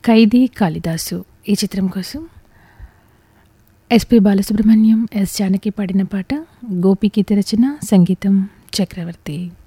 ఖైదీ కాళిదాసు ఈ చిత్రం కోసం ఎస్పి బాలసుబ్రహ్మణ్యం, ఎస్ జానకి పాడిన పాట. గోపి గీత రచన, సంగీతం చక్రవర్తి.